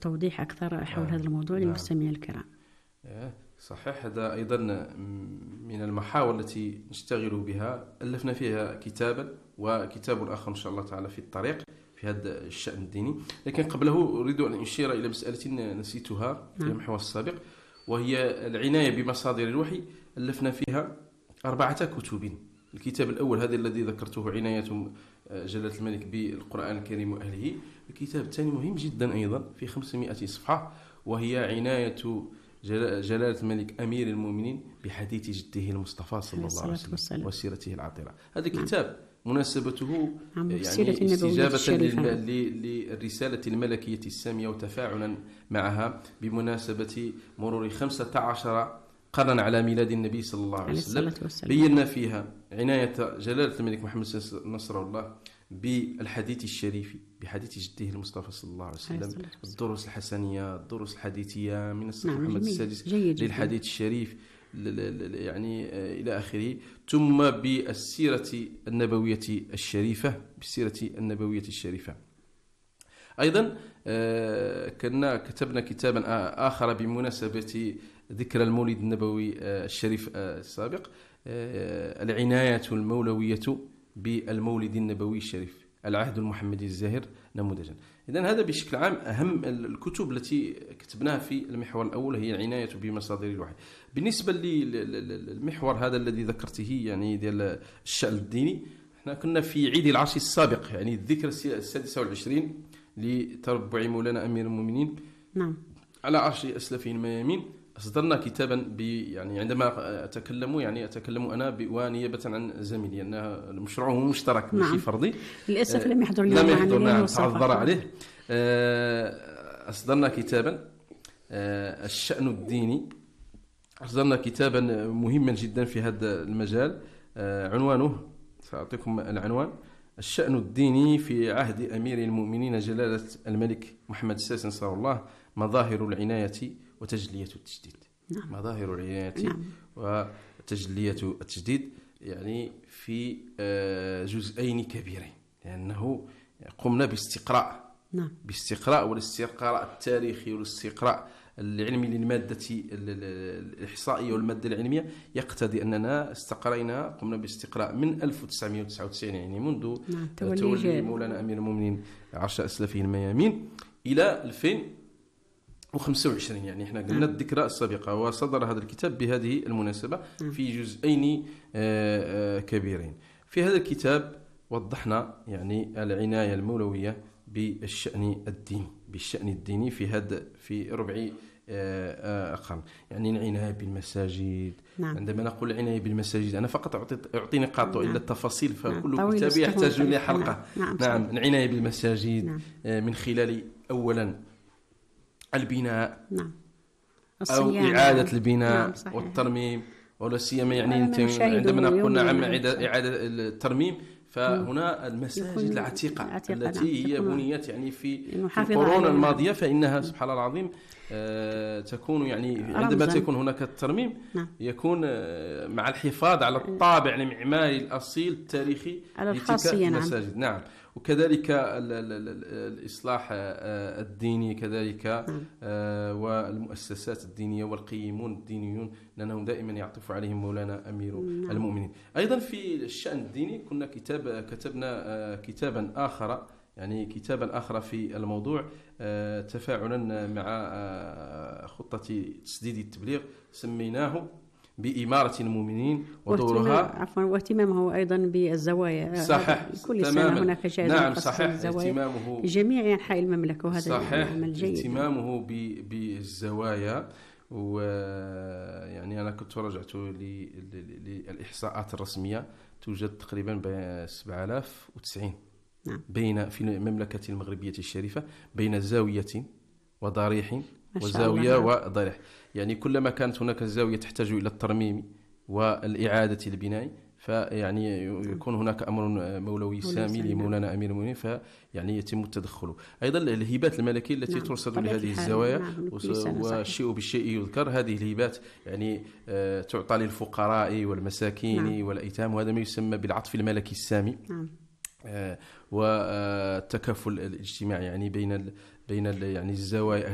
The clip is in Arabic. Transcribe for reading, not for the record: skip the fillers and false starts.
توضيح أكثر حول هذا الموضوع للمستمعين الكرام. صحيح، هذا أيضا من المحاور التي نشتغل بها. ألفنا فيها كتابا، وكتاب آخر إن شاء الله تعالى في الطريق في هذا الشأن الديني. لكن قبله أريد أن أشير إلى مسألة نسيتها في المحور السابق، وهي العناية بمصادر الوحي. ألفنا فيها 4 كتب. الكتاب الأول هذا الذي ذكرته، عناية جلالة الملك بالقرآن الكريم وأهله. الكتاب الثاني مهم جدا أيضا في 500 صفحة، وهي عناية جلالة الملك أمير المؤمنين بحديث جده المصطفى صلى الله عليه وسلم وسيرته العطرة. هذا الكتاب مناسبته يعني استجابة للرسالة الملكية السامية وتفاعلا معها بمناسبة مرور 15 قرنا على ميلاد النبي صلى الله عليه وسلم. بينا فيها عناية جلالة الملك محمد نصر الله بالحديث الشريف، بحديث جده المصطفى صلى الله عليه وسلم، الدروس الحسنية، الدروس الحديثية من الصف محمد السادس للحديث الشريف يعني إلى آخره. ثم بالسيرة النبوية الشريفة، بالسيرة النبوية الشريفة. أيضا كتبنا كتابا آخر بمناسبة ذكرى المولد النبوي الشريف السابق، العناية المولوية بالمولد النبوي الشريف، العهد المحمدي الزاهر نموذجا. إذن هذا بشكل عام أهم الكتب التي كتبناها في المحور الأول، هي العناية بمصادر الوحي. بالنسبة للمحور هذا الذي ذكرته يعني ديال الشأن الديني، احنا كنا في عيد العرش السابق، يعني الذكرى 26 لتربع مولانا أمير المؤمنين على عرش أسلافه الميامين. أصدرنا كتابا يعني عندما أتكلم أنا ونيابة عن زميلي، أن المشروع هو مشترك ماشي فردي. للأسف لم يحضر اليوم، تعذر عليه. أصدرنا كتابا الشأن الديني. أصدرنا كتابا مهما جدا في هذا المجال، عنوانه سأعطيكم العنوان: الشأن الديني في عهد أمير المؤمنين جلالة الملك محمد السادس نصر الله، مظاهر العناية وتجلية التجديد. مظاهر العناية وتجلية التجديد، يعني في جزئين كبيرين، لأنه قمنا باستقراء والاستقراء التاريخي والاستقراء العلمي للمادة الإحصائية والمادة العلمية، يقتضي أننا قمنا باستقراء من 1999، يعني منذ تولي مولانا أمير المؤمنين عرش أسلافه الميامين إلى 2025. يعني احنا قلنا الذكرى السابقة، وصدر هذا الكتاب بهذه المناسبة في جزئين كبيرين. في هذا الكتاب وضحنا يعني العناية المولوية بالشأن الديني في ربع قرن. يعني العناية بالمساجد. عندما نقول العناية بالمساجد، أنا فقط أعطي نقاط إلا التفاصيل، فكل كتاب يحتاج إلى حلقة. العناية بالمساجد من خلال أولا البناء أو إعادة البناء والترميم، ولا سيما يعني عندما نقول إعادة الترميم، فهنا المساجد العتيقة التي هي بنيت يعني في القرون الماضية، فإنها سبحان الله العظيم تكون يعني عندما تكون هناك الترميم يكون مع الحفاظ على الطابع المعماري الأصيل التاريخي لتلك المساجد. نعم. وكذلك الإصلاح الديني كذلك، والمؤسسات الدينية والقيمون الدينيون، لأنهم دائما يعطف عليهم مولانا أمير المؤمنين. أيضا في الشأن الديني كتبنا كتابا آخر في الموضوع، تفاعلا مع خطة تسديد التبليغ، سميناه بإمارة المؤمنين ودورها واهتمامه أيضا بالزوايا. صحيح. كل سنة هناك جائزة صحيح. اهتمامه في جميع أنحاء المملكة، وهذا عمل جيد. اهتمامه بالزوايا. ويعني أنا كنت رجعت للإحصاءات الرسمية، توجد تقريبا 7090 بين في المملكة المغربية الشريفة، بين زاوية وضريح وزاوية وضريح. يعني كلما كانت هناك زاوية تحتاج إلى الترميم والإعادة البناء، فيعني يكون هناك أمر مولوي سامي لمولانا أمير المؤمنين، فيعني يتم التدخل. أيضا الهبات الملكية التي ترصد لهذه الزوايا، والشيء بالشيء يذكر. هذه الهبات يعني تعطى للفقراء والمساكين والأيتام، وهذا ما يسمى بالعطف الملكي السامي. والتكافل الاجتماعي يعني بين يعني الزوايا